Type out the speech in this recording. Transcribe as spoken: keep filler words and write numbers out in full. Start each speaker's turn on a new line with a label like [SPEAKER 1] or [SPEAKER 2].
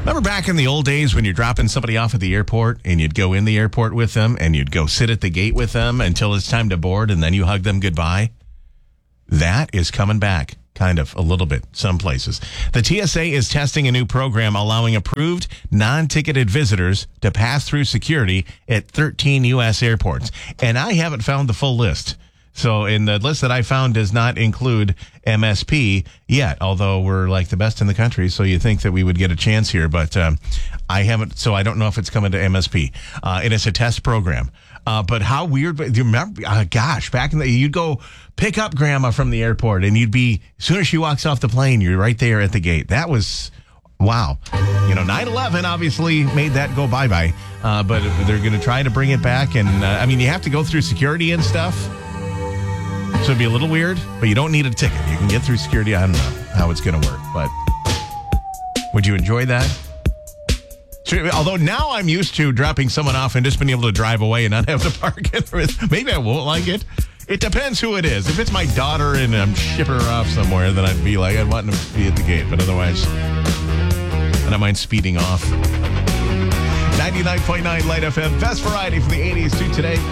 [SPEAKER 1] Remember back in the old days when you're dropping somebody off at the airport and you'd go in the airport with them and you'd go sit at the gate with them until it's time to board and then you hug them goodbye? That is coming back, kind of, a little bit, some places. The T S A is testing a new program allowing approved, non-ticketed visitors to pass through security at thirteen U S airports. And I haven't found the full list. So in the list that I found does not include M S P yet, although we're like the best in the country, so you think that we would get a chance here. But um, I haven't, so I don't know if it's coming to M S P. Uh, and it's a test program. Uh, but how weird, do you remember, uh, gosh, back in the, you'd go pick up grandma from the airport and you'd be, as soon as she walks off the plane, you're right there at the gate. That was, wow. You know, nine eleven obviously made that go bye-bye. Uh, but they're going to try to bring it back. And, uh, I mean, you have to go through security and stuff. So it'd be a little weird, but you don't need a ticket. You can get through security. I don't know how it's going to work, but would you enjoy that? Although now I'm used to dropping someone off and just being able to drive away and not have to park it. Maybe I won't like it. It depends who it is. If it's my daughter and I'm shipping her off somewhere, then I'd be like, I'd want them to be at the gate. But otherwise, I don't mind speeding off. ninety-nine point nine Light F M, best variety from the eighties to today.